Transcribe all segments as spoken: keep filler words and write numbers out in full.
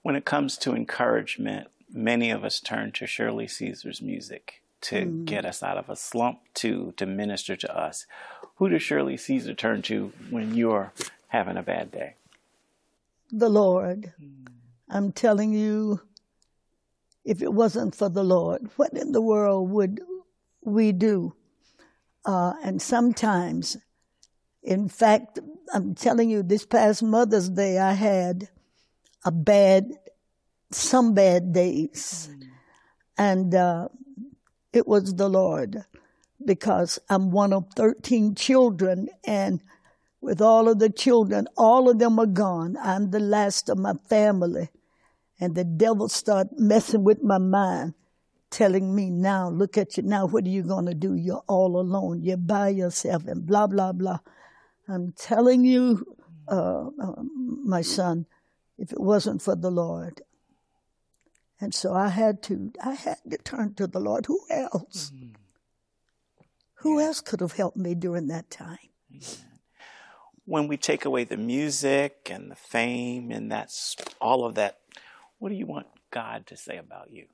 When it comes to encouragement, many of us turn to Shirley Caesar's music to mm. get us out of a slump, to, to minister to us. Who does Shirley Caesar turn to when you're having a bad day? The Lord. Mm. I'm telling you, if it wasn't for the Lord, what in the world would we do? Uh, and sometimes, in fact, I'm telling you, this past Mother's Day, I had a bad, some bad days. Mm. And uh, it was the Lord, because I'm one of thirteen children, and with all of the children, all of them are gone. I'm the last of my family. And the devil started messing with my mind, telling me, now, look at you now, what are you going to do? You're all alone. You're by yourself, and blah, blah, blah. I'm telling you, uh, uh, my son, if it wasn't for the Lord. And so I had to, I had to turn to the Lord. Who else? Mm-hmm. Who else could have helped me during that time? Yeah. When we take away the music and the fame and that's all of that, what do you want God to say about you?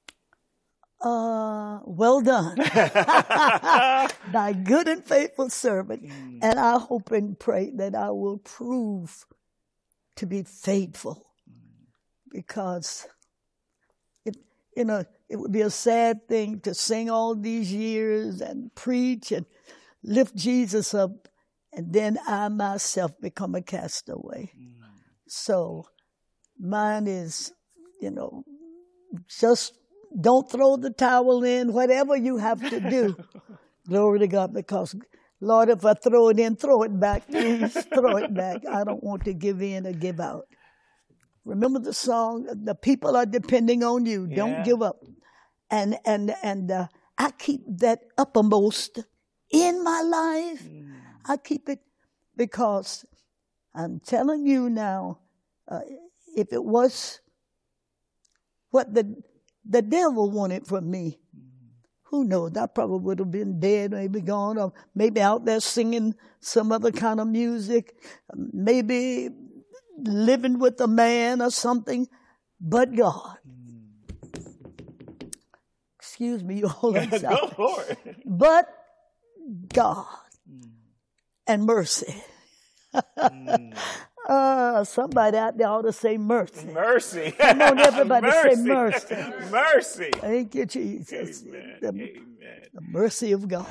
Uh, well done, thy good and faithful servant. Mm. And I hope and pray that I will prove to be faithful, mm. because it, you know, it would be a sad thing to sing all these years and preach and lift Jesus up, and then I myself become a castaway. Mm. So mine is, you know, just don't throw the towel in, whatever you have to do. Glory to God, because, Lord, if I throw it in, throw it back. Please throw it back. I don't want to give in or give out. Remember the song, the people are depending on you. Yeah. Don't give up. And and and uh, I keep that uppermost in my life. Mm. I keep it because I'm telling you now, uh, if it was what the the devil wanted from me, who knows? I probably would have been dead, maybe gone, or maybe out there singing some other kind of music, maybe living with a man or something. But God, excuse me, you all. Go for it. But God and mercy. mm. Uh, somebody out there ought to say mercy. Mercy. Come on, everybody, mercy. say mercy. Mercy. Thank you, Jesus. Amen. The, Amen. the mercy of God.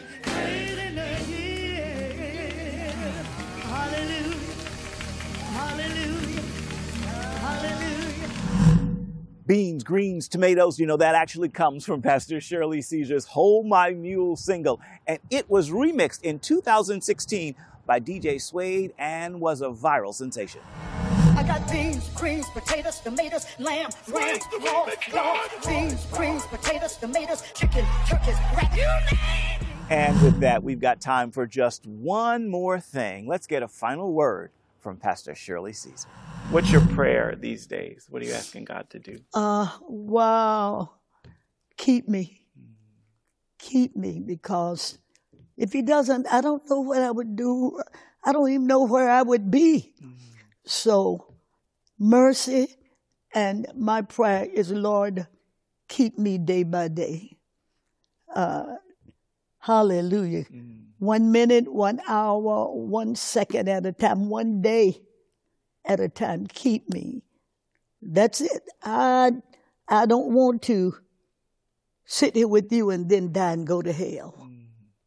Hallelujah. Hallelujah. Hallelujah. Beans, greens, tomatoes, you know, that actually comes from Pastor Shirley Caesar's Hold My Mule single. And it was remixed in two thousand sixteen by D J Suede and was a viral sensation. I got beans, greens, potatoes, tomatoes, lamb, ram, raw, raw, beans, greens, potatoes, tomatoes, chicken, turkeys, rat, you name it. And with that, we've got time for just one more thing. Let's get a final word from Pastor Shirley Caesar. What's your prayer these days? What are you asking God to do? Uh, wow. Keep me. Keep me, because if he doesn't, I don't know what I would do. I don't even know where I would be. Mm. So, mercy, and my prayer is, Lord, keep me day by day. Uh, hallelujah. Mm. One minute, one hour, one second at a time, one day at a time. Keep me. That's it. I, I don't want to sit here with you and then die and go to hell. Mm.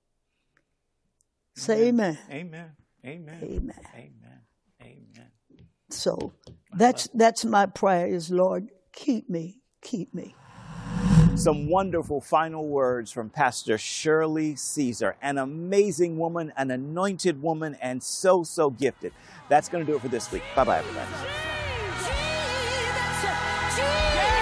Say amen. Amen. Amen. Amen. Amen. Amen. So that's that's my prayer is, Lord, keep me, keep me. Some wonderful final words from Pastor Shirley Caesar, an amazing woman, an anointed woman, and so, so gifted. That's going to do it for this week. Bye-bye, everybody.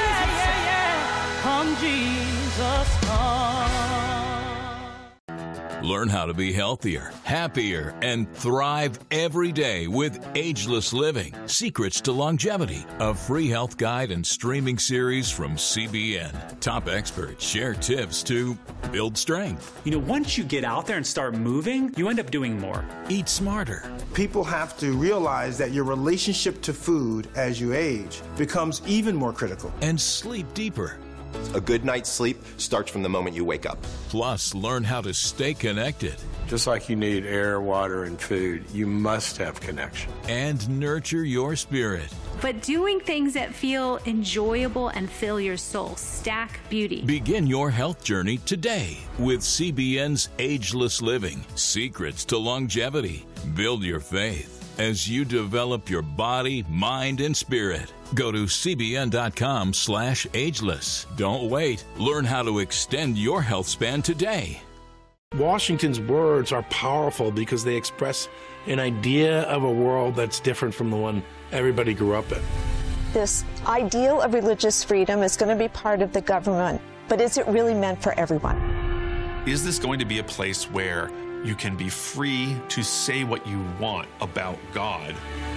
Come, Jesus, come. Learn how to be healthier, happier, and thrive every day with Ageless Living, Secrets to Longevity, a free health guide and streaming series from C B N. Top experts share tips to build strength. You know, once you get out there and start moving, you end up doing more. Eat smarter. People have to realize that your relationship to food as you age becomes even more critical. And sleep deeper. A good night's sleep starts from the moment you wake up. Plus, learn how to stay connected. Just like you need air, water, and food, you must have connection. And nurture your spirit. But doing things that feel enjoyable and fill your soul. Stack Beauty. Begin your health journey today with C B N's Ageless Living, Secrets to Longevity. Build your faith as you develop your body, mind, and spirit. Go to cbn.com slash ageless. Don't wait. Learn how to extend your health span today. Washington's words are powerful because they express an idea of a world that's different from the one everybody grew up in. This ideal of religious freedom is going to be part of the government, but is it really meant for everyone? Is this going to be a place where you can be free to say what you want about God?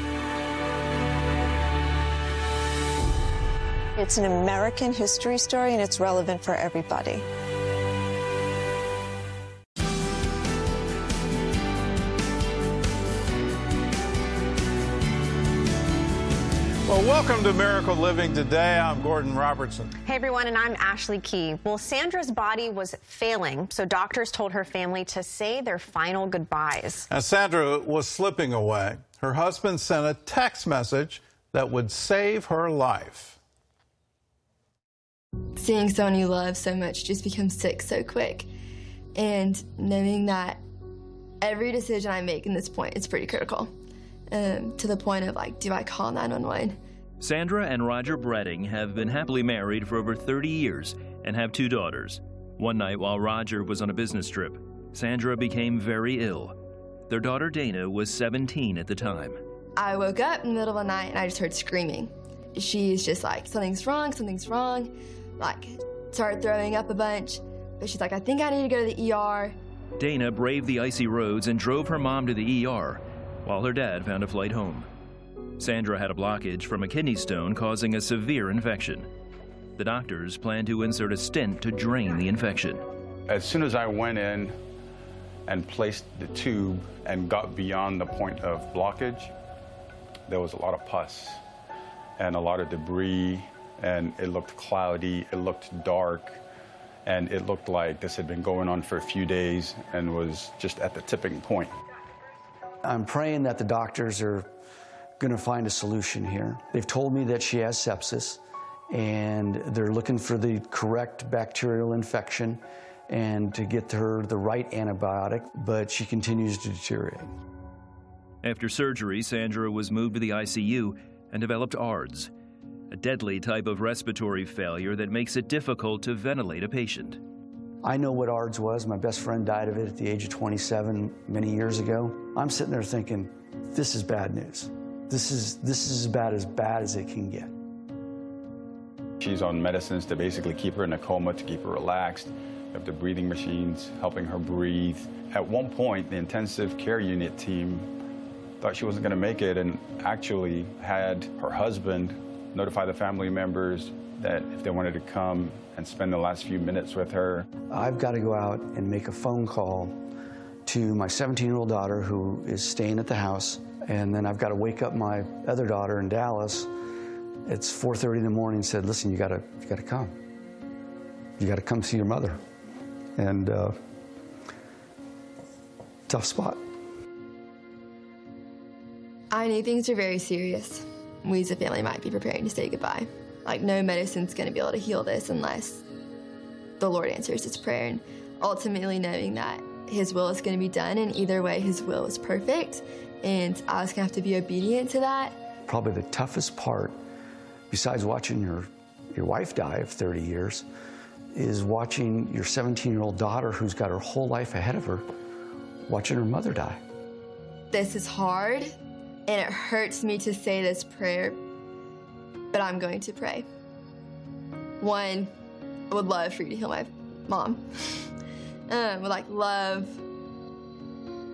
It's an American history story, and it's relevant for everybody. Well, welcome to Miracle Living Today. I'm Gordon Robertson. Hey, everyone, and I'm Ashley Key. Well, Sandra's body was failing, so doctors told her family to say their final goodbyes. As Sandra was slipping away, her husband sent a text message that would save her life. Seeing someone you love so much just becomes sick so quick, and knowing that every decision I make in this point is pretty critical. Um, to the point of, like, do I call nine one one? Sandra and Roger Bretting have been happily married for over thirty years and have two daughters. One night while Roger was on a business trip, Sandra became very ill. Their daughter Dana was seventeen at the time. I woke up in the middle of the night and I just heard screaming. She's just like, something's wrong, something's wrong. Like, started throwing up a bunch. But she's like, I think I need to go to the E R. Dana braved the icy roads and drove her mom to the E R, while her dad found a flight home. Sandra had a blockage from a kidney stone causing a severe infection. The doctors planned to insert a stent to drain the infection. As soon as I went in and placed the tube and got beyond the point of blockage, there was a lot of pus and a lot of debris, and it looked cloudy, it looked dark, and it looked like this had been going on for a few days and was just at the tipping point. I'm praying that the doctors are going to find a solution here. They've told me that she has sepsis, and they're looking for the correct bacterial infection and to get her the right antibiotic, but she continues to deteriorate. After surgery, Sandra was moved to the I C U and developed A R D S, a deadly type of respiratory failure that makes it difficult to ventilate a patient. I know what A R D S was. My best friend died of it at the age of twenty-seven many years ago. I'm sitting there thinking, this is bad news. This is, this is about as bad as it can get. She's on medicines to basically keep her in a coma, to keep her relaxed. We have the breathing machines helping her breathe. At one point, the intensive care unit team thought she wasn't going to make it and actually had her husband notify the family members that if they wanted to come and spend the last few minutes with her. I've got to go out and make a phone call to my seventeen-year-old daughter who is staying at the house, and then I've got to wake up my other daughter in Dallas. It's four thirty in the morning, and said, listen, you got to you got to come. You got to come see your mother. And uh, tough spot. I knew things were very serious. We as a family might be preparing to say goodbye. Like, no medicine's going to be able to heal this unless the Lord answers his prayer. And ultimately knowing that his will is going to be done, and either way, his will is perfect. And I was going to have to be obedient to that. Probably the toughest part, besides watching your, your wife die of thirty years, is watching your seventeen-year-old daughter who's got her whole life ahead of her, watching her mother die. This is hard, and it hurts me to say this prayer, but I'm going to pray. One, I would love for you to heal my mom. um, would like love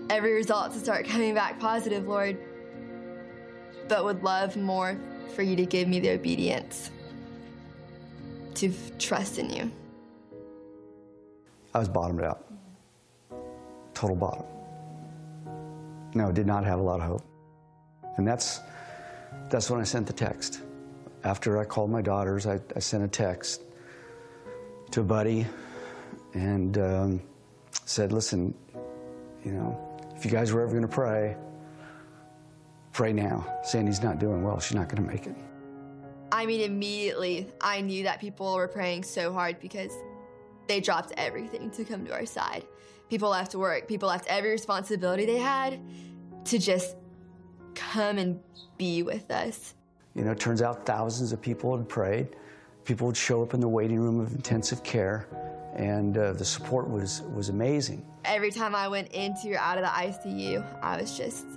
every result to start coming back positive, Lord, but would love more for you to give me the obedience to f- trust in you. I was bottomed out. Total bottom. No, did not have a lot of hope. And that's that's when I sent the text. After I called my daughters, I, I sent a text to a buddy and um, said, listen, you know, if you guys were ever going to pray, pray now. Sandy's not doing well. She's not going to make it. I mean, immediately, I knew that people were praying so hard because they dropped everything to come to our side. People left work. People left every responsibility they had to just come and be with us. You know, it turns out thousands of people had prayed. People would show up in the waiting room of intensive care, and uh, the support was, was amazing. Every time I went into or out of the I C U, I was just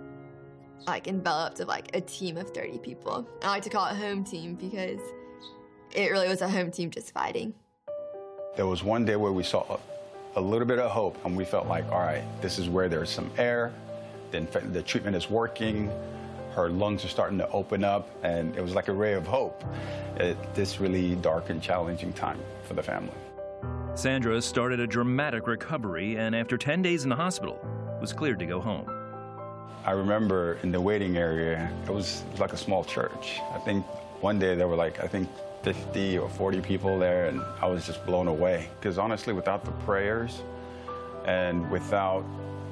like enveloped of like a team of thirty people. I like to call it home team because it really was a home team just fighting. There was one day where we saw a, a little bit of hope, and we felt like, all right, this is where there's some air, then the treatment is working, her lungs are starting to open up, and it was like a ray of hope at this really dark and challenging time for the family. Sandra started a dramatic recovery, and after ten days in the hospital, was cleared to go home. I remember in the waiting area, it was like a small church. I think one day there were like, I think fifty or forty people there, and I was just blown away. Because honestly, without the prayers and without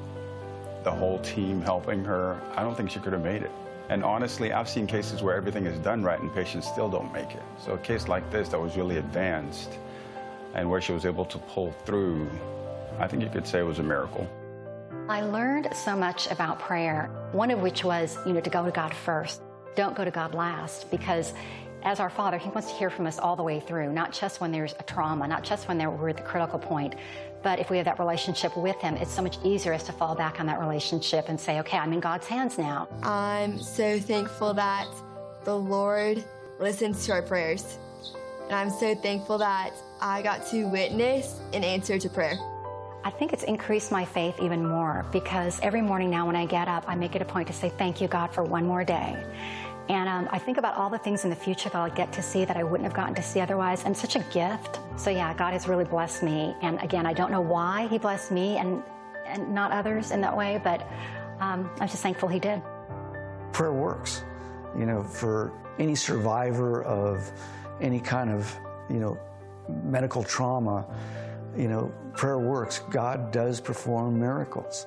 the whole team helping her, I don't think she could have made it. And honestly, I've seen cases where everything is done right and patients still don't make it. So a case like this that was really advanced and where she was able to pull through, I think you could say it was a miracle. I learned so much about prayer, one of which was, you know, to go to God first. Don't go to God last, because as our Father, He wants to hear from us all the way through, not just when there's a trauma, not just when we're at the critical point, but if we have that relationship with Him, it's so much easier as to fall back on that relationship and say, okay, I'm in God's hands now. I'm so thankful that the Lord listens to our prayers. And I'm so thankful that I got to witness an answer to prayer. I think it's increased my faith even more, because every morning now when I get up, I make it a point to say, thank you, God, for one more day. And um, I think about all the things in the future that I'll get to see that I wouldn't have gotten to see otherwise, and such a gift. So yeah, God has really blessed me. And again, I don't know why He blessed me and, and not others in that way, but um, I'm just thankful He did. Prayer works. You know, for any survivor of any kind of, you know, medical trauma, you know, prayer works. God does perform miracles.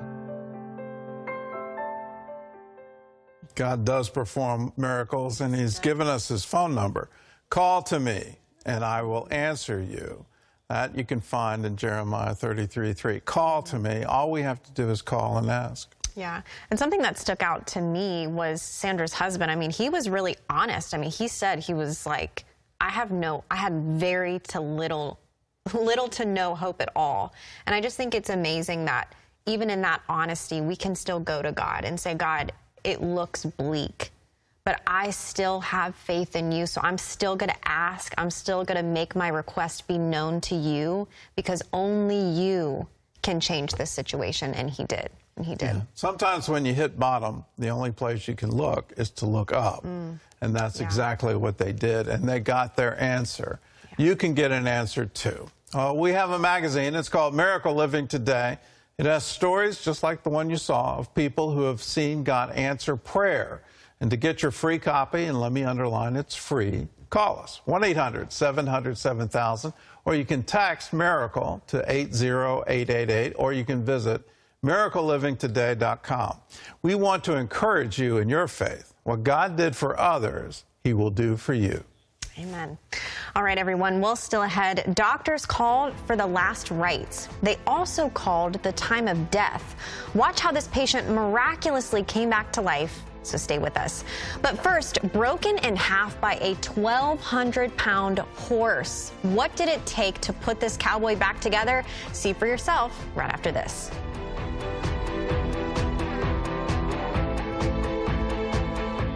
God does perform miracles, and He's given us His phone number. Call to me, and I will answer you. That you can find in Jeremiah thirty-three three. Call to me. All we have to do is call and ask. Yeah, and something that stuck out to me was Sandra's husband. I mean, he was really honest. I mean, he said he was like, I have no, I had very to little, little to no hope at all. And I just think it's amazing that even in that honesty, we can still go to God and say, God, it looks bleak, but I still have faith in you, so I'm still going to ask. I'm still going to make my request be known to you, because only you can change this situation, and He did. And He did. Yeah. Sometimes when you hit bottom, the only place you can look is to look up, mm. and that's yeah. exactly what they did, and they got their answer. Yeah. You can get an answer, too. Uh, we have a magazine. It's called Miracle Living Today. It has stories just like the one you saw of people who have seen God answer prayer. And to get your free copy, and let me underline it's free, call us, one eight hundred seven hundred seven thousand, or you can text MIRACLE to eight zero eight eight eight, or you can visit miracle living today dot com. We want to encourage you in your faith. What God did for others, He will do for you. Amen. All right, everyone, well, still ahead. Doctors called for the last rites. They also called the time of death. Watch how this patient miraculously came back to life, so stay with us. But first, broken in half by a twelve hundred pound horse. What did it take to put this cowboy back together? See for yourself right after this.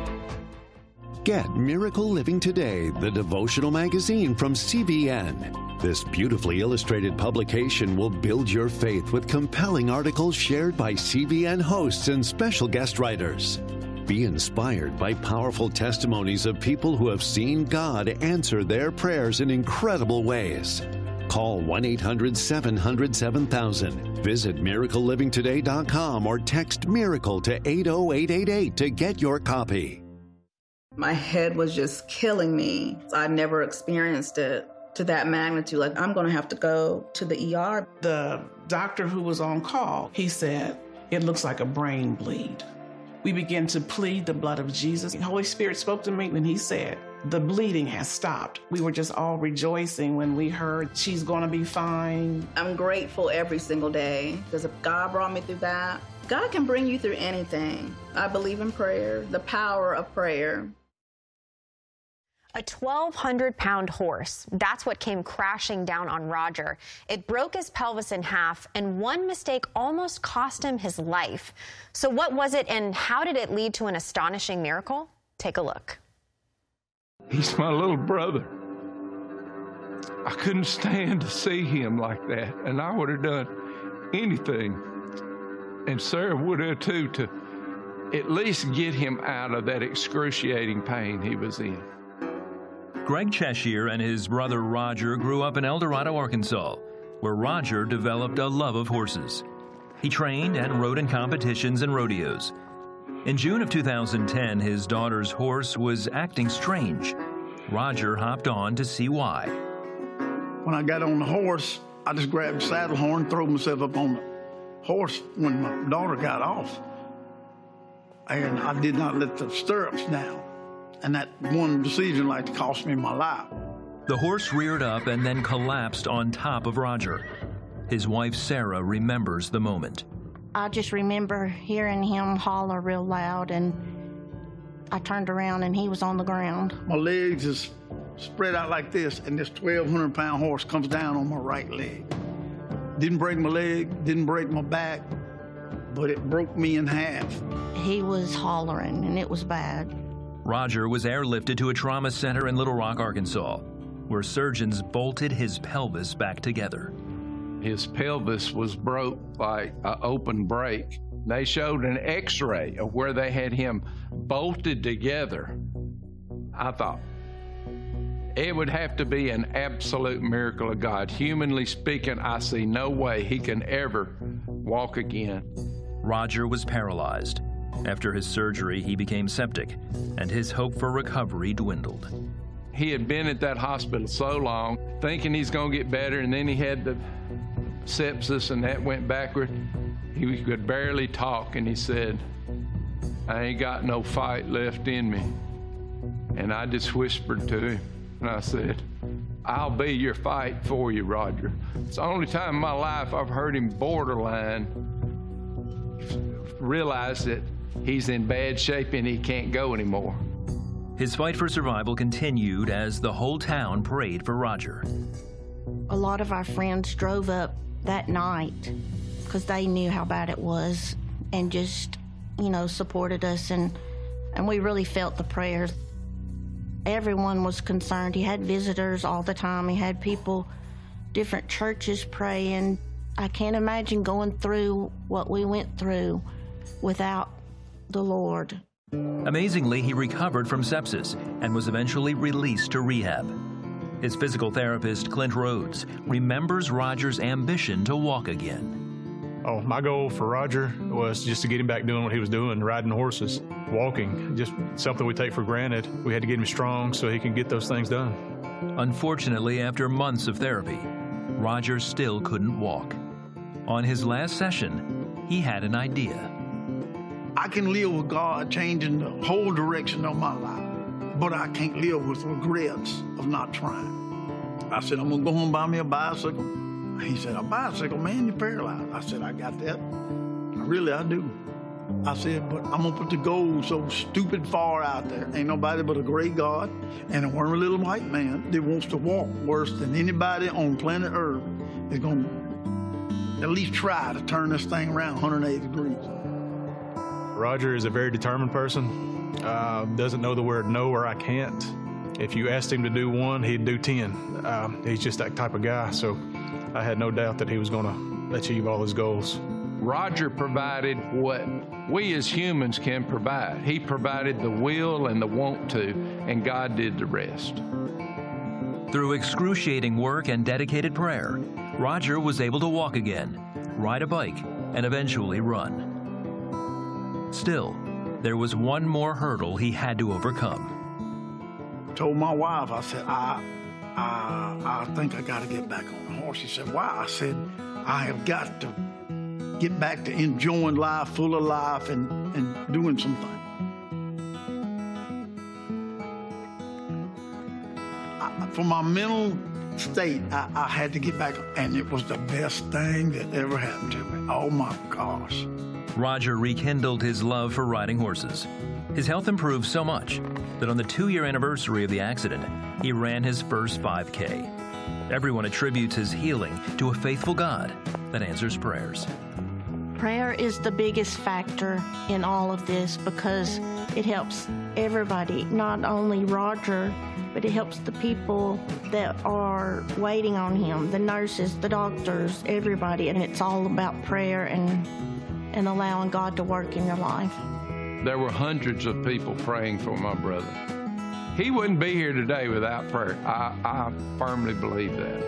Get Miracle Living Today, the devotional magazine from C B N. This beautifully illustrated publication will build your faith with compelling articles shared by C B N hosts and special guest writers. Be inspired by powerful testimonies of people who have seen God answer their prayers in incredible ways. Call one eight hundred seven hundred seven thousand. Visit miracle living today dot com or text MIRACLE to eight oh eight eight eight to get your copy. My head was just killing me. I never experienced it to that magnitude. Like, I'm going to have to go to the E R. The doctor who was on call, he said, it looks like a brain bleed. We began to plead the blood of Jesus. The Holy Spirit spoke to me and he said, the bleeding has stopped. We were just all rejoicing when we heard she's going to be fine. I'm grateful every single day because if God brought me through that, God can bring you through anything. I believe in prayer, the power of prayer. A twelve hundred pound horse, that's what came crashing down on Roger. It broke his pelvis in half, and one mistake almost cost him his life. So what was it, and how did it lead to an astonishing miracle? Take a look. He's my little brother. I couldn't stand to see him like that, and I would have done anything, and Sarah would have too, to at least get him out of that excruciating pain he was in. Greg Cheshire and his brother Roger grew up in El Dorado, Arkansas, where Roger developed a love of horses. He trained and rode in competitions and rodeos. In June of two thousand ten, his daughter's horse was acting strange. Roger hopped on to see why. When I got on the horse, I just grabbed the saddle horn, threw myself up on the horse when my daughter got off. And I did not let the stirrups down. And that one decision like cost me my life. The horse reared up and then collapsed on top of Roger. His wife, Sarah, remembers the moment. I just remember hearing him holler real loud, and I turned around and he was on the ground. My legs is spread out like this, and this twelve hundred pound horse comes down on my right leg. Didn't break my leg, didn't break my back, but it broke me in half. He was hollering, and it was bad. Roger was airlifted to a trauma center in Little Rock, Arkansas, where surgeons bolted his pelvis back together. His pelvis was broke like an open break. They showed an x-ray of where they had him bolted together. I thought, it would have to be an absolute miracle of God. Humanly speaking, I see no way he can ever walk again. Roger was paralyzed. After his surgery, he became septic, and his hope for recovery dwindled. He had been at that hospital so long, thinking he's going to get better, and then he had the sepsis, and that went backward. He could barely talk, and he said, I ain't got no fight left in me. And I just whispered to him, and I said, I'll be your fight for you, Roger. It's the only time in my life I've heard him borderline realize that he's in bad shape and he can't go anymore. His fight for survival continued as the whole town prayed for Roger. A lot of our friends drove up that night because they knew how bad it was and just, you know, supported us, and, and we really felt the prayers. Everyone was concerned. He had visitors all the time. He had people, different churches praying. I can't imagine going through what we went through without the Lord. Amazingly, he recovered from sepsis and was eventually released to rehab. His physical therapist, Clint Rhodes, remembers Roger's ambition to walk again. Oh, my goal for Roger was just to get him back doing what he was doing, riding horses, walking, just something we take for granted. We had to get him strong so he can get those things done. Unfortunately, after months of therapy, Roger still couldn't walk. On his last session, he had an idea. I can live with God changing the whole direction of my life, but I can't live with regrets of not trying. I said, I'm gonna go home and buy me a bicycle. He said, a bicycle, man, you're paralyzed. I said, I got that. Really, I do. I said, but I'm gonna put the goal so stupid far out there. Ain't nobody but a great God and a wormy little white man that wants to walk worse than anybody on planet Earth is gonna at least try to turn this thing around one hundred eighty degrees. Roger is a very determined person, uh, doesn't know the word no or I can't. If you asked him to do one, he'd do ten. Um, he's just that type of guy, so I had no doubt that he was going to achieve all his goals. Roger provided what we as humans can provide. He provided the will and the want to, and God did the rest. Through excruciating work and dedicated prayer, Roger was able to walk again, ride a bike, and eventually run. Still, there was one more hurdle he had to overcome. I told my wife, I said, I, I, I think I got to get back on the horse. She said, why? I said, I have got to get back to enjoying life, full of life, and, and doing some things. I, for my mental state, I, I had to get back, and it was the best thing that ever happened to me. Oh my gosh. Roger rekindled his love for riding horses. His health improved so much that on the two-year anniversary of the accident, he ran his first five K. Everyone attributes his healing to a faithful God that answers prayers. Prayer is the biggest factor in all of this because it helps everybody, not only Roger, but it helps the people that are waiting on him, the nurses, the doctors, everybody, and it's all about prayer and, and allowing God to work in your life. There were hundreds of people praying for my brother. He wouldn't be here today without prayer. I, I firmly believe that.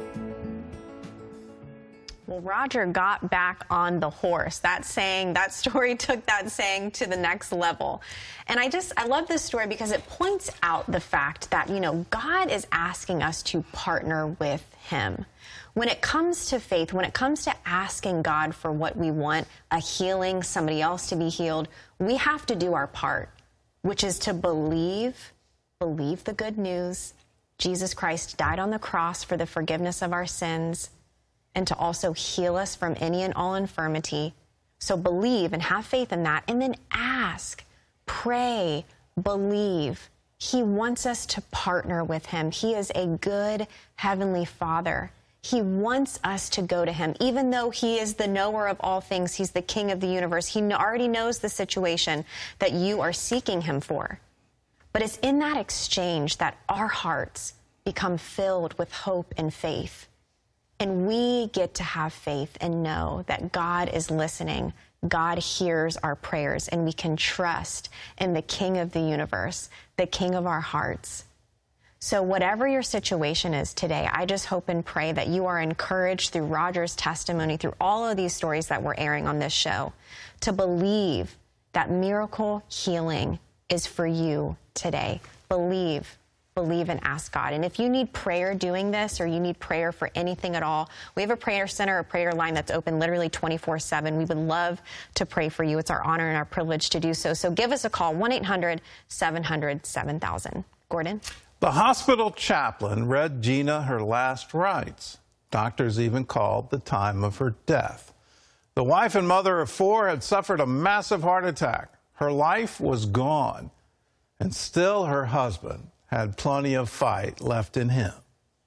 Well, Roger got back on the horse. That saying, that story took that saying to the next level. And I just, I love this story because it points out the fact that, you know, God is asking us to partner with him. When it comes to faith, when it comes to asking God for what we want, a healing, somebody else to be healed, we have to do our part, which is to believe, believe the good news. Jesus Christ died on the cross for the forgiveness of our sins, and to also heal us from any and all infirmity. So believe and have faith in that, and then ask, pray, believe. He wants us to partner with him. He is a good heavenly Father. He wants us to go to him. Even though he is the knower of all things, he's the king of the universe. He already knows the situation that you are seeking him for. But it's in that exchange that our hearts become filled with hope and faith. And we get to have faith and know that God is listening. God hears our prayers, and we can trust in the King of the universe, the King of our hearts. So whatever your situation is today, I just hope and pray that you are encouraged through Roger's testimony, through all of these stories that we're airing on this show, to believe that miracle healing is for you today. Believe. Believe and ask God. And if you need prayer doing this, or you need prayer for anything at all, we have a prayer center, a prayer line that's open literally twenty-four seven. We would love to pray for you. It's our honor and our privilege to do so. So give us a call, one eight hundred seven hundred seven thousand. Gordon? The hospital chaplain read Gina her last rites. Doctors even called the time of her death. The wife and mother of four had suffered a massive heart attack. Her life was gone, and still her husband had plenty of fight left in him.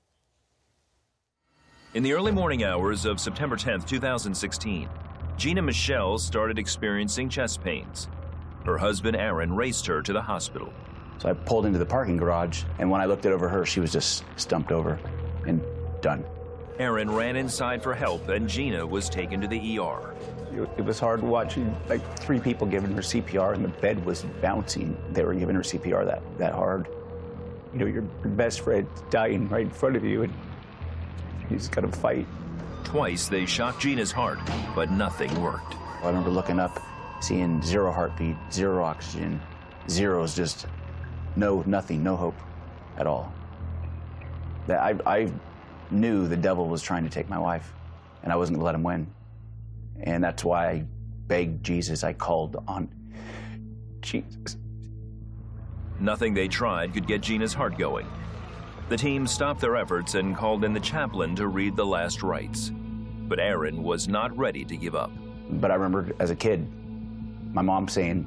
In the early morning hours of September tenth, two thousand sixteen, Gina Michelle started experiencing chest pains. Her husband, Aaron, raced her to the hospital. So I pulled into the parking garage, and when I looked over her, she was just stumped over and done. Aaron ran inside for help, and Gina was taken to the E R. It was hard watching, like, three people giving her C P R, and the bed was bouncing. They were giving her C P R that, that hard. You know, your best friend dying right in front of you, and you just got to fight. Twice they shocked Gina's heart, but nothing worked. I remember looking up, seeing zero heartbeat, zero oxygen, zeros, just no, nothing, no hope at all. That I, I knew the devil was trying to take my wife, and I wasn't going to let him win. And that's why I begged Jesus. I called on Jesus. Nothing they tried could get Gina's heart going. The team stopped their efforts and called in the chaplain to read the last rites. But Aaron was not ready to give up. But I remember as a kid, my mom saying,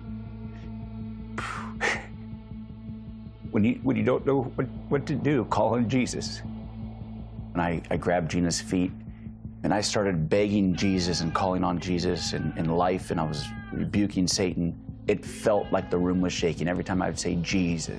when you when you don't know what, what to do, call on Jesus. And I, I grabbed Gina's feet, and I started begging Jesus and calling on Jesus and, and life, and I was rebuking Satan. It felt like the room was shaking every time I would say Jesus,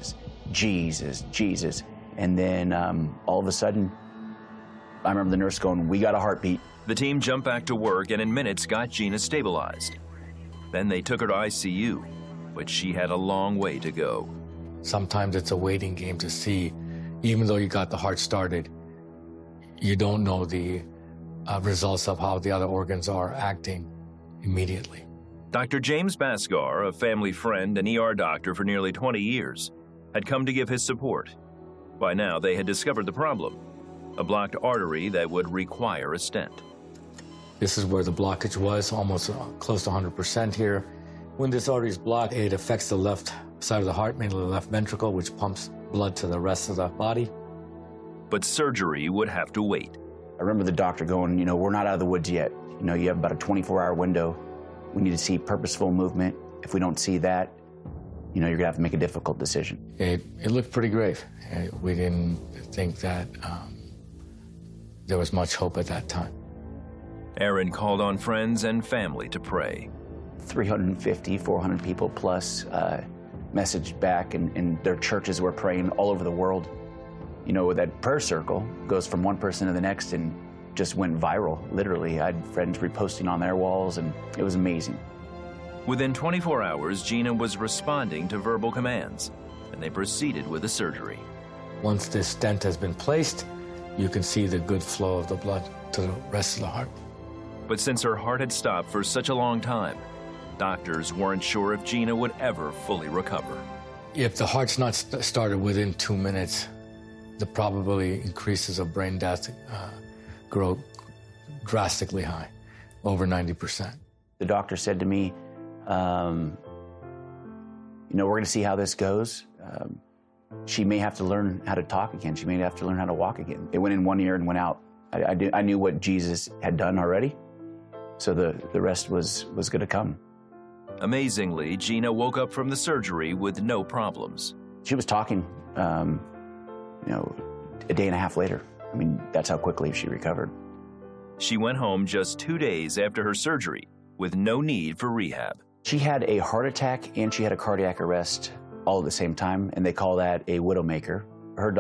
Jesus, Jesus. And then um, all of a sudden, I remember the nurse going, "We got a heartbeat." The team jumped back to work and in minutes got Gina stabilized. Then they took her to I C U, but she had a long way to go. Sometimes it's a waiting game to see, even though you got the heart started, you don't know the uh, results of how the other organs are acting immediately. Doctor James Basgar, a family friend and E R doctor for nearly twenty years, had come to give his support. By now, they had discovered the problem, a blocked artery that would require a stent. This is where the blockage was, almost uh, close to one hundred percent here. When this artery is blocked, it affects the left side of the heart, mainly the left ventricle, which pumps blood to the rest of the body. But surgery would have to wait. I remember the doctor going, you know, "We're not out of the woods yet. You know, you have about a twenty-four hour window. We need to see purposeful movement. If we don't see that, you know, you're gonna have to make a difficult decision." It, it looked pretty grave. We didn't think that um, there was much hope at that time. Aaron called on friends and family to pray. three hundred fifty, four hundred people plus uh, messaged back, and, and their churches were praying all over the world. You know, that prayer circle goes from one person to the next and just went viral, literally. I had friends reposting on their walls, and it was amazing. Within twenty-four hours, Gina was responding to verbal commands, and they proceeded with the surgery. Once this stent has been placed, you can see the good flow of the blood to the rest of the heart. But since her heart had stopped for such a long time, doctors weren't sure if Gina would ever fully recover. If the heart's not st- started within two minutes, the probability increases of brain death uh, grow drastically high, over ninety percent. The doctor said to me, um, you know, "We're going to see how this goes. Um, she may have to learn how to talk again. She may have to learn how to walk again." It went in one ear and went out. I, I, did, I knew what Jesus had done already, so the, the rest was, was going to come. Amazingly, Gina woke up from the surgery with no problems. She was talking, um, you know, a day and a half later. I mean, that's how quickly she recovered. She went home just two days after her surgery with no need for rehab. She had a heart attack and she had a cardiac arrest all at the same time, and they call that a widowmaker. Her